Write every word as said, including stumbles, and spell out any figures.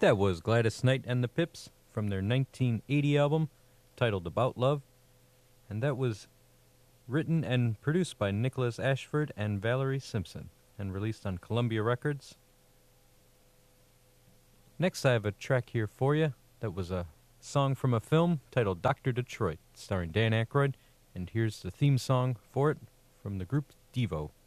That was Gladys Knight and the Pips from their nineteen eighty album titled About Love, and that was written and produced by Nicholas Ashford and Valerie Simpson and released on Columbia Records. Next, I have a track here for you that was a song from a film titled Doctor Detroit, starring Dan Aykroyd, and here's the theme song for it from the group Devo.